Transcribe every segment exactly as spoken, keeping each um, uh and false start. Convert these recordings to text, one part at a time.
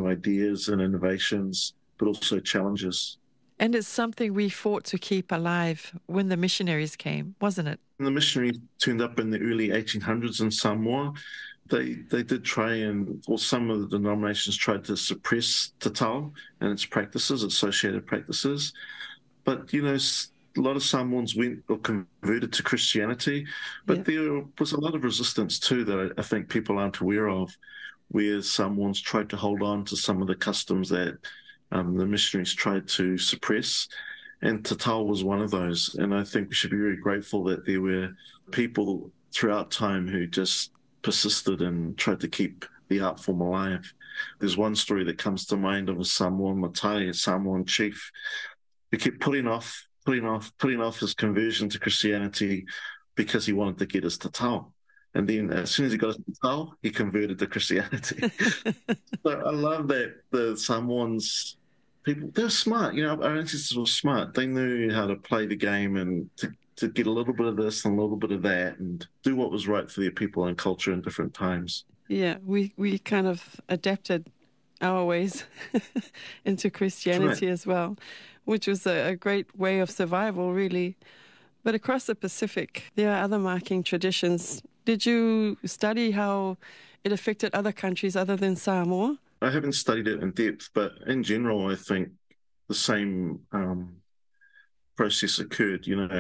ideas and innovations, but also challenges. And it's something we fought to keep alive when the missionaries came, wasn't it? When the missionaries turned up in the early eighteen hundreds in Samoa, they they did try and, or some of the denominations tried to suppress Te Tau and its practices, associated practices. But, you know, a lot of Samoans went or converted to Christianity, but yeah. there was a lot of resistance too that I, I think people aren't aware of, where Samoans tried to hold on to some of the customs that um, the missionaries tried to suppress. And Te Tau was one of those. And I think we should be very grateful that there were people throughout time who just persisted and tried to keep the art form alive. There's one story that comes to mind of a Samoan Matai, a Samoan chief, who kept putting off, putting off, putting off his conversion to Christianity because he wanted to get his Te Tau. And then as soon as he got his Te Tau, he converted to Christianity. So I love that the Samoans, people, they're smart. You know, our ancestors were smart. They knew how to play the game and to, to get a little bit of this and a little bit of that and do what was right for their people and culture in different times. Yeah, we, we kind of adapted our ways into Christianity right. as well, which was a, a great way of survival, really. But across the Pacific, there are other marking traditions. Did you study how it affected other countries other than Samoa? I haven't studied it in depth, but in general, I think the same um, process occurred. You know,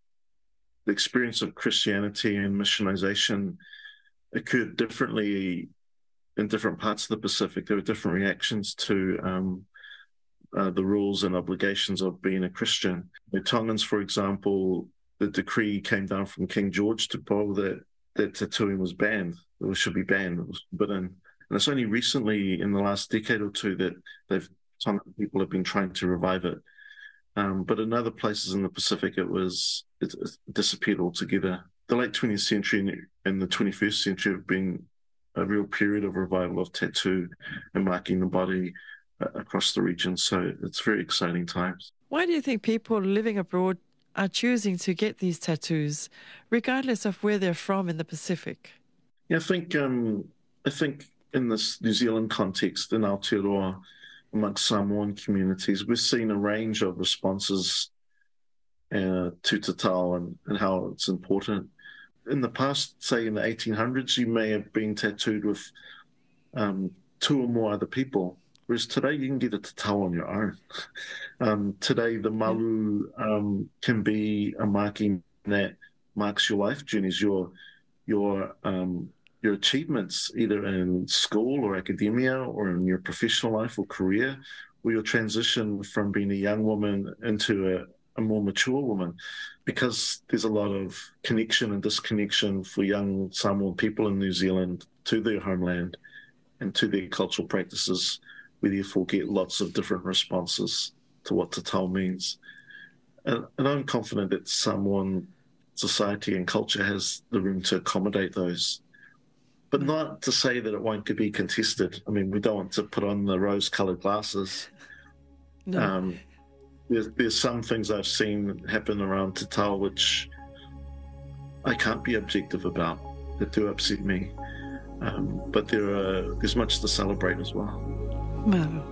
the experience of Christianity and missionization occurred differently in different parts of the Pacific. There were different reactions to um, uh, the rules and obligations of being a Christian. The Tongans, for example, the decree came down from King George Tupou that, that tattooing was banned. It should be banned. It was forbidden. And it's only recently, in the last decade or two, that they've some people have been trying to revive it. Um, but in other places in the Pacific, it was it, it disappeared altogether. The late twentieth century and the twenty-first century have been a real period of revival of tattoo and marking the body uh, across the region. So it's very exciting times. Why do you think people living abroad are choosing to get these tattoos, regardless of where they're from in the Pacific? Yeah, I think um, I think in this New Zealand context, in Aotearoa, amongst Samoan communities, we've seen a range of responses uh, to Te Tau and, and how it's important. In the past, say in the eighteen hundreds, you may have been tattooed with um, two or more other people, whereas today you can get a Te Tau on your own. um, today, the malu um, can be a marking that marks your life journeys, your your um, your achievements, either in school or academia or in your professional life or career, or your transition from being a young woman into a, a more mature woman. Because there's a lot of connection and disconnection for young Samoan people in New Zealand to their homeland and to their cultural practices, we therefore get lots of different responses to what Te Tau means. And, and I'm confident that Samoan society and culture has the room to accommodate those. But not to say that it won't be contested. I mean, we don't want to put on the rose-coloured glasses. No. Um, there's, there's some things I've seen happen around Te Tau which I can't be objective about, that do upset me. Um, but there are, there's much to celebrate as well. Wow.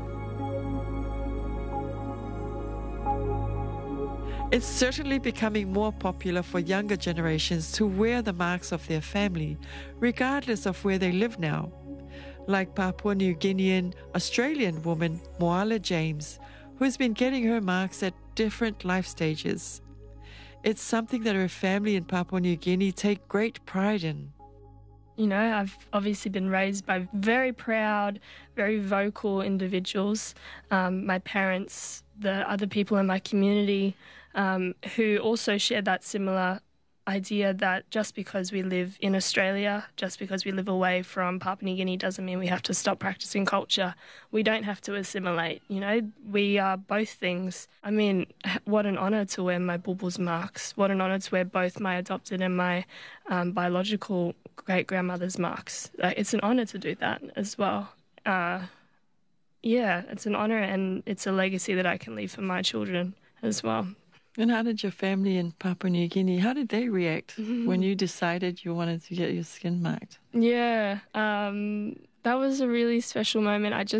It's certainly becoming more popular for younger generations to wear the marks of their family, regardless of where they live now. Like Papua New Guinean Australian woman Moala James, who's been getting her marks at different life stages. It's something that her family in Papua New Guinea take great pride in. You know, I've obviously been raised by very proud, very vocal individuals. Um, my parents, the other people in my community, um, who also shared that similar idea that just because we live in Australia, just because we live away from Papua New Guinea doesn't mean we have to stop practicing culture. We don't have to assimilate, you know. We are both things. I mean, what an honour to wear my bulbul's marks. What an honour to wear both my adopted and my um, biological great-grandmother's marks. Uh, it's an honour to do that as well. Uh, yeah, it's an honour and it's a legacy that I can leave for my children as well. And how did your family in Papua New Guinea, how did they react mm-hmm. when you decided you wanted to get your skin marked? Yeah, um, that was a really special moment. I just